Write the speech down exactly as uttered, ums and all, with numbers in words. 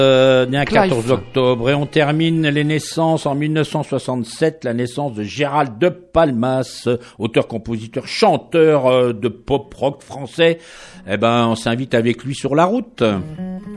Euh, né un quatorze octobre, et on termine les naissances en mille neuf cent soixante-sept, la naissance de Gérald de Palmas, auteur, compositeur, chanteur euh, de pop rock français. Eh ben, on s'invite avec lui sur la route.